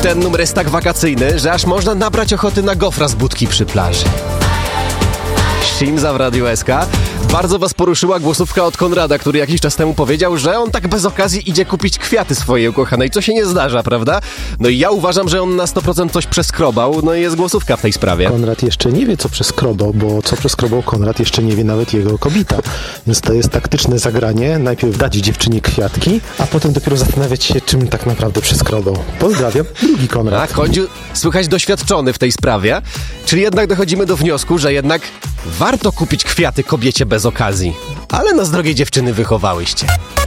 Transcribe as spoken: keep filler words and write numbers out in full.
Ten numer jest tak wakacyjny, że aż można nabrać ochoty na gofra z budki przy plaży. Shimza w Radiu S K. Bardzo was poruszyła głosówka od Konrada, który jakiś czas temu powiedział, że on tak bez okazji idzie kupić kwiaty swojej ukochanej, co się nie zdarza, prawda? No i ja uważam, że on na sto procent coś przeskrobał, no i jest głosówka w tej sprawie. Konrad jeszcze nie wie, co przeskrobał, bo co przeskrobał Konrad, jeszcze nie wie nawet jego kobieta. Więc to jest taktyczne zagranie. Najpierw dać dziewczynie kwiatki, a potem dopiero zastanawiać się, czym tak naprawdę przeskrobał. Pozdrawiam, drugi Konrad. A Kondziu, słychać doświadczony w tej sprawie, czyli jednak dochodzimy do wniosku, że jednak warto kupić kwiaty kobiecie bez okazji. Ale nas, drogie dziewczyny, wychowałyście.